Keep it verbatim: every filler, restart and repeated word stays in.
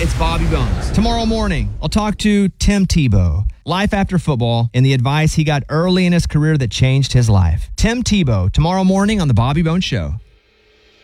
It's Bobby Bones. Tomorrow morning, I'll talk to Tim Tebow. Life after football and the advice he got early in his career that changed his life. Tim Tebow, tomorrow morning on The Bobby Bones Show.